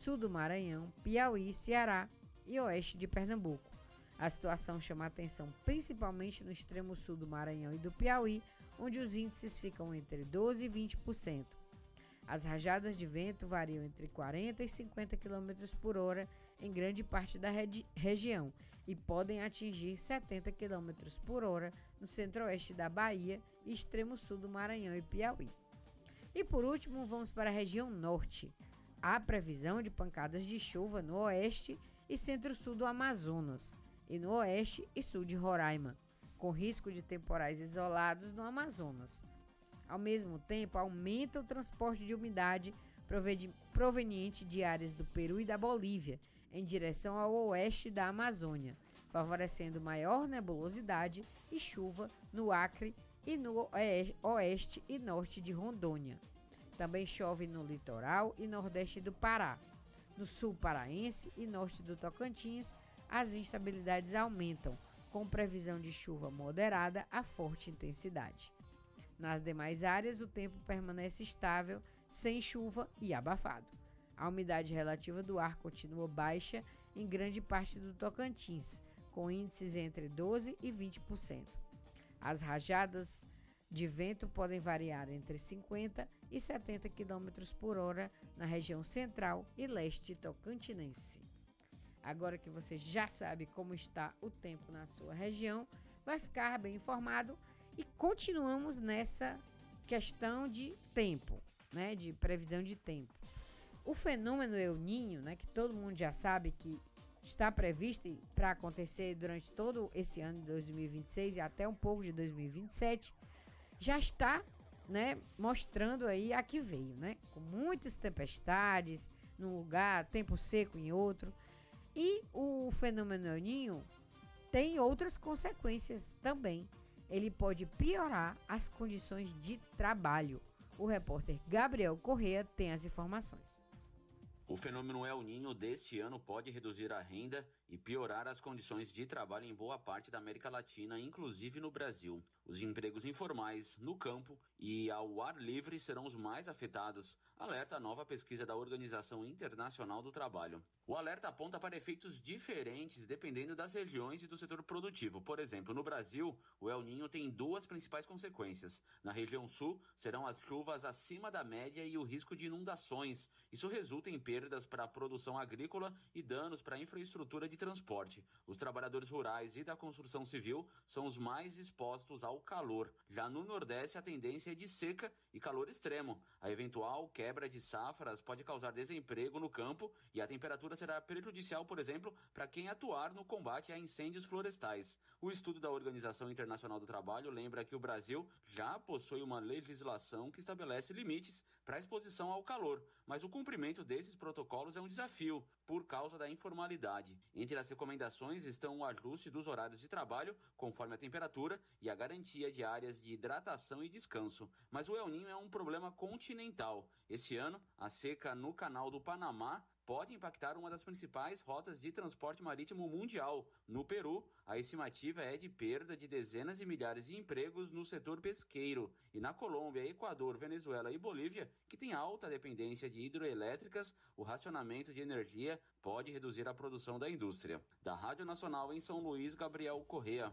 sul do Maranhão, Piauí, Ceará e oeste de Pernambuco. A situação chama a atenção principalmente no extremo sul do Maranhão e do Piauí, onde os índices ficam entre 12% e 20%. As rajadas de vento variam entre 40 e 50 km por hora em grande parte da região e podem atingir 70 km por hora no centro-oeste da Bahia e extremo sul do Maranhão e Piauí. E por último, vamos para a região norte. Há previsão de pancadas de chuva no oeste e centro-sul do Amazonas e no oeste e sul de Roraima, com risco de temporais isolados no Amazonas. Ao mesmo tempo, aumenta o transporte de umidade proveniente de áreas do Peru e da Bolívia, em direção ao oeste da Amazônia, favorecendo maior nebulosidade e chuva no Acre e no oeste e norte de Rondônia. Também chove no litoral e nordeste do Pará. No sul paraense e norte do Tocantins, as instabilidades aumentam, com previsão de chuva moderada a forte intensidade. Nas demais áreas, o tempo permanece estável, sem chuva e abafado. A umidade relativa do ar continua baixa em grande parte do Tocantins, com índices entre 12% e 20%. As rajadas de vento podem variar entre 50 e 70 km por hora na região central e leste tocantinense. Agora que você já sabe como está o tempo na sua região, vai ficar bem informado e continuamos nessa questão de tempo, né, de previsão de tempo. O fenômeno El Niño, né, que todo mundo já sabe que está previsto para acontecer durante todo esse ano de 2026 e até um pouco de 2027, já está, né, mostrando aí a que veio, né, com muitas tempestades num lugar, tempo seco em outro. E o fenômeno El Niño tem outras consequências também. Ele pode piorar as condições de trabalho. O repórter Gabriel Correa tem as informações. O fenômeno El Niño deste ano pode reduzir a renda e piorar as condições de trabalho em boa parte da América Latina, inclusive no Brasil. Os empregos informais, no campo e ao ar livre serão os mais afetados, alerta a nova pesquisa da Organização Internacional do Trabalho. O alerta aponta para efeitos diferentes dependendo das regiões e do setor produtivo. Por exemplo, no Brasil, o El Niño tem duas principais consequências. Na região sul, serão as chuvas acima da média e o risco de inundações. Isso resulta em perdas para a produção agrícola e danos para a infraestrutura de transporte. Os trabalhadores rurais e da construção civil são os mais expostos ao calor. Já no Nordeste, a tendência é de seca e calor extremo. A eventual quebra de safras pode causar desemprego no campo e a temperatura será prejudicial, por exemplo, para quem atuar no combate a incêndios florestais. O estudo da Organização Internacional do Trabalho lembra que o Brasil já possui uma legislação que estabelece limites para a exposição ao calor, mas o cumprimento desses protocolos é um desafio por causa da informalidade. Entre as recomendações estão o ajuste dos horários de trabalho conforme a temperatura e a garantia de áreas de hidratação e descanso. Mas o El Niño é um problema continental. Esse ano, a seca no Canal do Panamá pode impactar uma das principais rotas de transporte marítimo mundial. No Peru, a estimativa é de perda de dezenas de milhares de empregos no setor pesqueiro. E na Colômbia, Equador, Venezuela e Bolívia, que tem alta dependência de hidroelétricas, o racionamento de energia pode reduzir a produção da indústria. Da Rádio Nacional em São Luís, Gabriel Correa.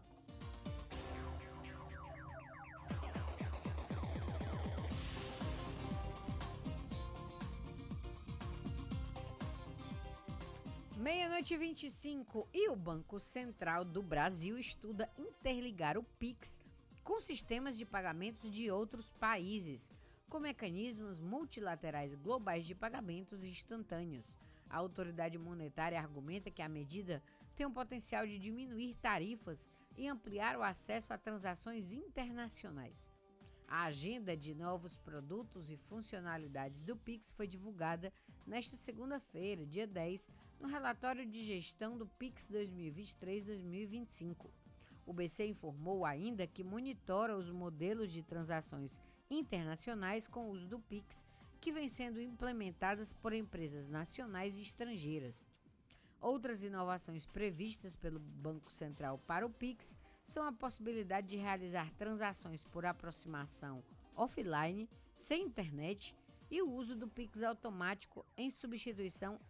Meia-noite e 25 e o Banco Central do Brasil estuda interligar o Pix com sistemas de pagamentos de outros países, com mecanismos multilaterais globais de pagamentos instantâneos. A autoridade monetária argumenta que a medida tem o potencial de diminuir tarifas e ampliar o acesso a transações internacionais. A agenda de novos produtos e funcionalidades do Pix foi divulgada nesta segunda-feira, dia 10, no relatório de gestão do Pix 2023-2025. O BC informou ainda que monitora os modelos de transações internacionais com o uso do Pix, que vêm sendo implementadas por empresas nacionais e estrangeiras. Outras inovações previstas pelo Banco Central para o Pix são a possibilidade de realizar transações por aproximação offline, sem internet, e o uso do Pix automático em substituição